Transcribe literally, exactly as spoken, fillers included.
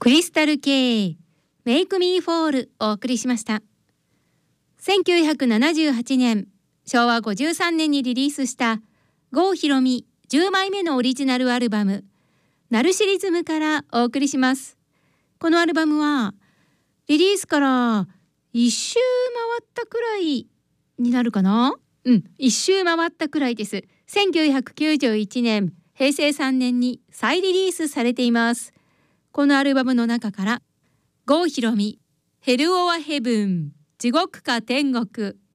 クリスタル K Make Me Fall お送りしました。せんきゅうひゃくななじゅうはちねん、しょうわごじゅうさんねんにリリースした郷ひろみじゅうまいめのオリジナルアルバムナルシリズムからお送りします。このアルバムはリリースから一周回ったくらいになるかな。うん一周回ったくらいです。せんきゅうひゃくきゅうじゅういちねんへいせいさんねんに再リリースされています。このアルバムの中から郷ひろみヘルオアヘブン地獄か天国